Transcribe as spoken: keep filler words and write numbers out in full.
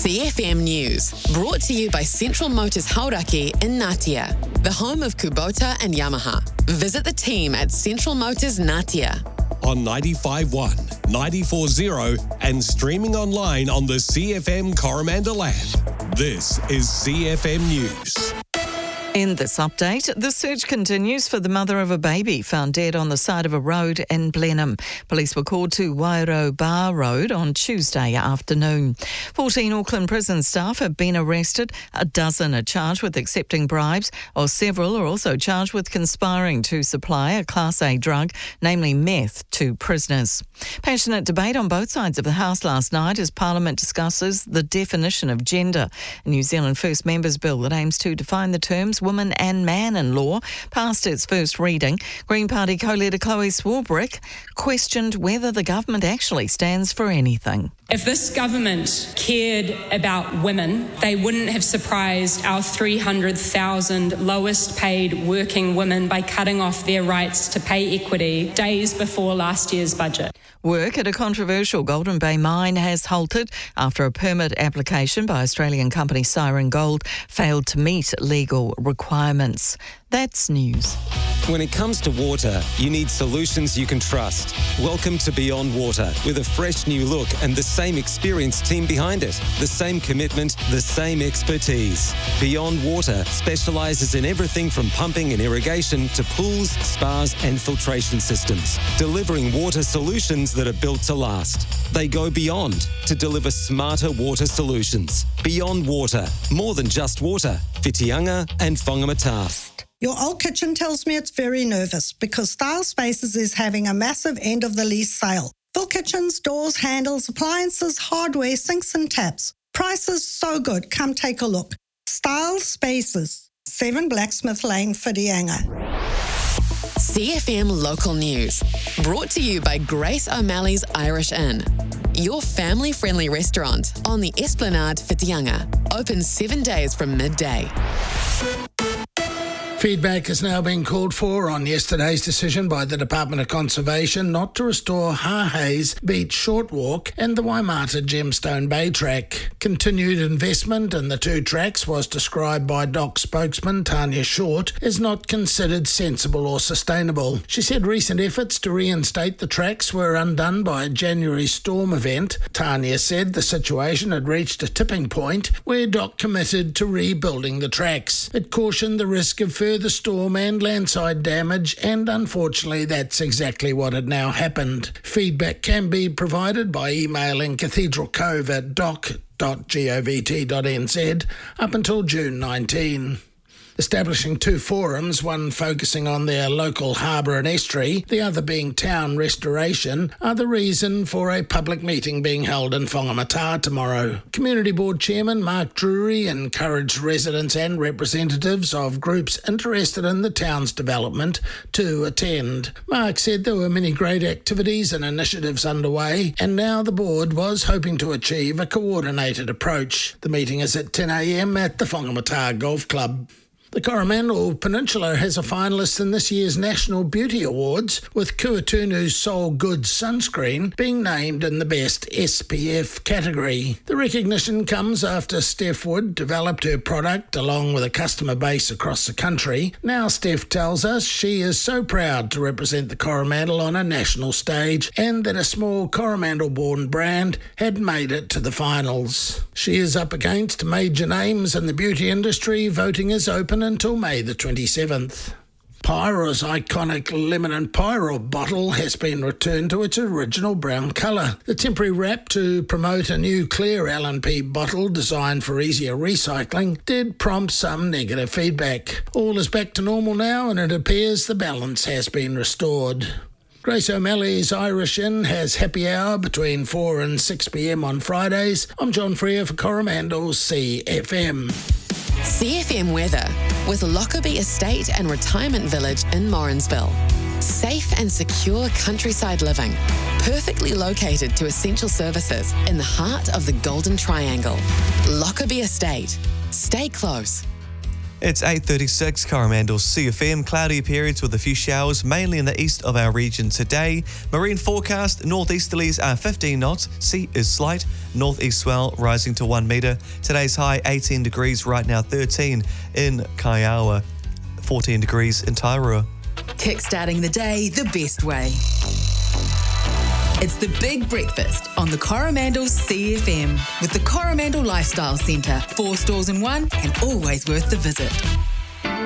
C F M News, brought to you by Central Motors Hauraki in Ngatea, the home of Kubota and Yamaha. Visit the team at Central Motors Ngatea. On ninety-five point one, ninety-four point zero and streaming online on the C F M Coromandel app. This is C F M News. In this update, the search continues for the mother of a baby found dead on the side of a road in Blenheim. Police were called to Wairau Bar Road on Tuesday afternoon. fourteen Auckland prison staff have been arrested. A dozen are charged with accepting bribes, while several are also charged with conspiring to supply a Class A drug, namely meth, to prisoners. Passionate debate on both sides of the House last night as Parliament discusses the definition of gender. A New Zealand First Members Bill that aims to define the terms woman and man in law passed its first reading. Green Party co-leader Chloe Swarbrick questioned whether the government actually stands for anything. If this government cared about women, they wouldn't have surprised our three hundred thousand lowest paid working women by cutting off their rights to pay equity days before last year's budget. Work at a controversial Golden Bay mine has halted after a permit application by Australian company Siren Gold failed to meet legal requirements. That's news. When it comes to water, you need solutions you can trust. Welcome to Beyond Water, with a fresh new look and the same experienced team behind it. The same commitment, the same expertise. Beyond Water specialises in everything from pumping and irrigation to pools, spas and filtration systems, delivering water solutions that are built to last. They go beyond to deliver smarter water solutions. Beyond Water, more than just water. Whitianga and Whangamata. Your old kitchen tells me it's very nervous because Style Spaces is having a massive end of the lease sale. Full kitchens, doors, handles, appliances, hardware, sinks and taps. Prices so good, come take a look. Style Spaces, seven Blacksmith Lane, Whitianga. C F M Local News, brought to you by Grace O'Malley's Irish Inn. Your family-friendly restaurant on the Esplanade, Whitianga. Open seven days from midday. Feedback is now being called for on yesterday's decision by the Department of Conservation not to restore Hahei's Beach Short Walk and the Waimata Gemstone Bay Track. Continued investment in the two tracks was described by D O C spokesman Tanya Short as not considered sensible or sustainable. She said recent efforts to reinstate the tracks were undone by a January storm event. Tanya said the situation had reached a tipping point where D O C committed to rebuilding the tracks. It cautioned the risk of further the storm and landslide damage, and unfortunately that's exactly what had now happened. Feedback can be provided by emailing cathedralcove at doc dot govt dot n z up until June nineteenth. Establishing two forums, one focusing on their local harbour and estuary, the other being town restoration, are the reason for a public meeting being held in Whangamata tomorrow. Community Board Chairman Mark Drury encouraged residents and representatives of groups interested in the town's development to attend. Mark said there were many great activities and initiatives underway, and now the board was hoping to achieve a coordinated approach. The meeting is at ten a m at the Whangamata Golf Club. The Coromandel Peninsula has a finalist in this year's National Beauty Awards, with Kuatunu's Soul Goods sunscreen being named in the Best S P F category. The recognition comes after Steph Wood developed her product along with a customer base across the country. Now Steph tells us she is so proud to represent the Coromandel on a national stage and that a small Coromandel-born brand had made it to the finals. She is up against major names in the beauty industry. Voting is open until May the twenty-seventh. Pyro's iconic lemon and pyro bottle has been returned to its original brown colour. The temporary wrap to promote a new clear L and P bottle designed for easier recycling did prompt some negative feedback. All is back to normal now, and it appears the balance has been restored. Grace O'Malley's Irish Inn has happy hour between four and six p m on Fridays. I'm John Freer for Coromandel C F M. C F M weather with Lockerbie Estate and Retirement Village in Morrinsville. Safe and secure countryside living, perfectly located to essential services in the heart of the Golden Triangle. Lockerbie Estate. Stay close. It's eight thirty-six, Coromandel C F M. Cloudy periods with a few showers, mainly in the east of our region today. Marine forecast, northeasterlies are fifteen knots. Sea is slight. Northeast swell rising to one metre. Today's high eighteen degrees, right now thirteen in Kaiawa, fourteen degrees in Tairua. Kickstarting the day the best way. It's the Big Breakfast on the Coromandel C F M with the Coromandel Lifestyle Centre. Four stores in one and always worth the visit.